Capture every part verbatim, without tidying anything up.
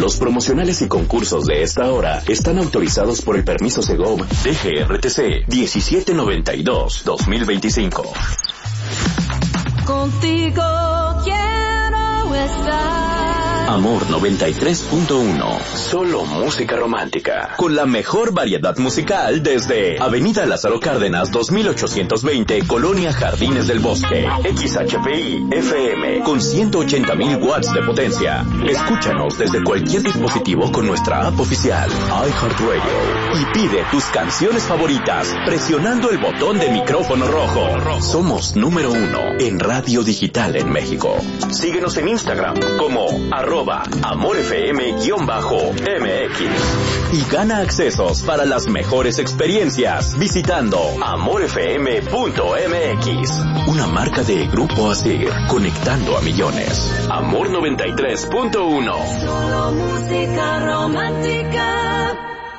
Los promocionales y concursos de esta hora están autorizados por el permiso Segov D G R T C diecisiete noventa y dos dos mil veinticinco. Contigo quiero estar. Amor noventa y tres punto uno. Solo música romántica. Con la mejor variedad musical desde Avenida Lázaro Cárdenas dos mil ochocientos veinte, Colonia Jardines del Bosque. X H P I F M con ciento ochenta mil watts de potencia. Escúchanos desde cualquier dispositivo con nuestra app oficial iHeartRadio y pide tus canciones favoritas presionando el botón de micrófono rojo. Somos número uno en radio digital en México. Síguenos en Instagram como arroba amorfm-M X y gana accesos para las mejores experiencias visitando amor f m punto m x. Una marca de Grupo Asir, conectando a millones. Amor noventa y tres punto uno. Solo música romántica.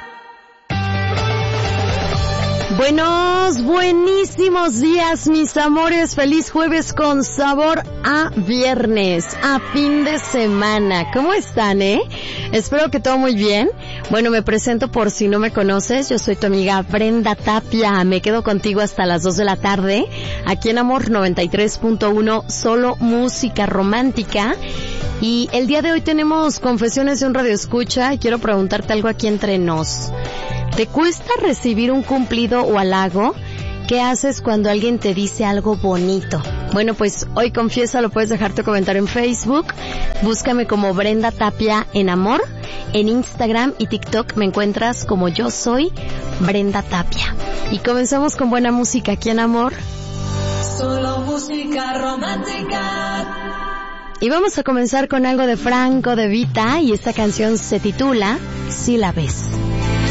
Buenos, buenísimos días, mis amores. Feliz jueves con sabor a viernes, a fin de semana. ¿Cómo están, eh? Espero que todo muy bien. Bueno, me presento por si no me conoces. Yo soy tu amiga Brenda Tapia. Me quedo contigo hasta las dos de la tarde. Aquí en Amor noventa y tres punto uno, solo música romántica. Y el día de hoy tenemos confesiones de un radioescucha y quiero preguntarte algo aquí entre nos. ¿Te cuesta recibir un cumplido o halago? ¿Qué haces cuando alguien te dice algo bonito? Bueno, pues hoy confiesa, lo puedes dejar tu comentario en Facebook. Búscame como Brenda Tapia en Amor. En Instagram y TikTok me encuentras como Yo Soy Brenda Tapia. Y comenzamos con buena música aquí en Amor. Solo música romántica. Y vamos a comenzar con algo de Franco De Vita y esta canción se titula Si la ves.